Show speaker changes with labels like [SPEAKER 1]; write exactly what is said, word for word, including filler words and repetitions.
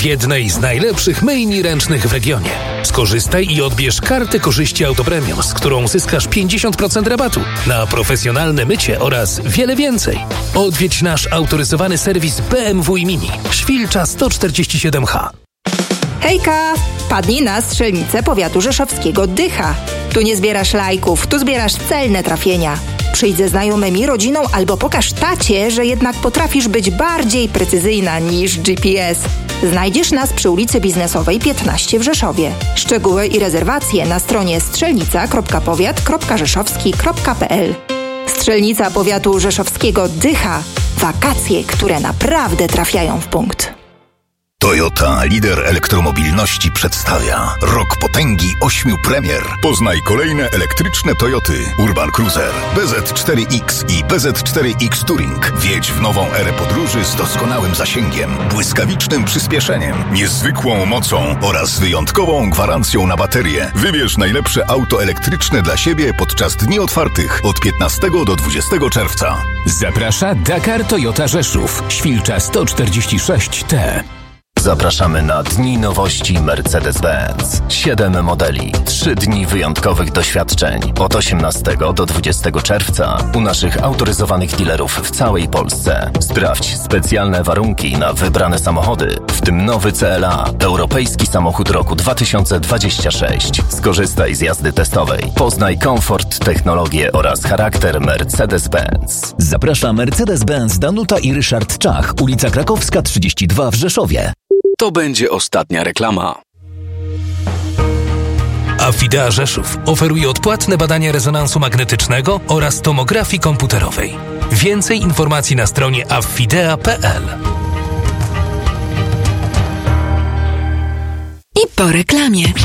[SPEAKER 1] w jednej z najlepszych myjni ręcznych w regionie. Skorzystaj i odbierz kartę korzyści Autopremium, z którą zyskasz pięćdziesiąt procent rabatu na profesjonalne mycie oraz wiele więcej. Odwiedź nasz autoryzowany serwis B M W i Mini. Świlcza sto czterdzieści siedem H.
[SPEAKER 2] Hejka! Padnij na strzelnicę powiatu rzeszowskiego Dycha. Tu nie zbierasz lajków, tu zbierasz celne trafienia. Przyjdź ze znajomymi, rodziną albo pokaż tacie, że jednak potrafisz być bardziej precyzyjna niż G P S. Znajdziesz nas przy ulicy Biznesowej piętnaście w Rzeszowie. Szczegóły i rezerwacje na stronie strzelnica kropka powiat kropka rzeszowski kropka p l. Strzelnica powiatu rzeszowskiego Dycha. Wakacje, które naprawdę trafiają w punkt.
[SPEAKER 3] Toyota, lider elektromobilności, przedstawia Rok Potęgi ośmiu premier. Poznaj kolejne elektryczne Toyoty Urban Cruiser, B Z cztery X i B Z cztery X Touring. Wjedź w nową erę podróży z doskonałym zasięgiem, błyskawicznym przyspieszeniem, niezwykłą mocą oraz wyjątkową gwarancją na baterię. Wybierz najlepsze auto elektryczne dla siebie podczas dni otwartych od piętnastego do dwudziestego czerwca.
[SPEAKER 4] Zaprasza Dakar Toyota Rzeszów, Świlcza sto czterdzieści sześć T.
[SPEAKER 5] Zapraszamy na Dni Nowości Mercedes-Benz. Siedem modeli, trzy dni wyjątkowych doświadczeń od osiemnastego do dwudziestego czerwca u naszych autoryzowanych dealerów w całej Polsce. Sprawdź specjalne warunki na wybrane samochody, w tym nowy C L A, europejski samochód roku dwa tysiące dwudziesty szósty. Skorzystaj z jazdy testowej. Poznaj komfort, technologię oraz charakter Mercedes-Benz.
[SPEAKER 4] Zaprasza Mercedes-Benz Danuta i Ryszard Czach, ulica Krakowska trzydzieści dwa w Rzeszowie.
[SPEAKER 6] To będzie ostatnia reklama.
[SPEAKER 1] Affidea Rzeszów oferuje odpłatne badania rezonansu magnetycznego oraz tomografii komputerowej. Więcej informacji na stronie affidea kropka p l.
[SPEAKER 7] I po reklamie.